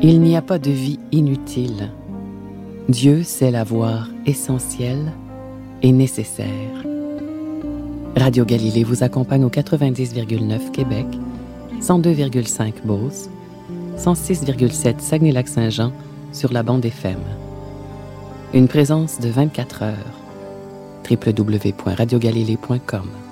Il n'y a pas de vie inutile. Dieu sait la voir essentielle et nécessaire. Radio Galilée vous accompagne au 90,9 Québec, 102,5 Beauce, 106,7 Saguenay-Lac-Saint-Jean sur la bande FM. Une présence de 24 heures. www.radiogalilée.com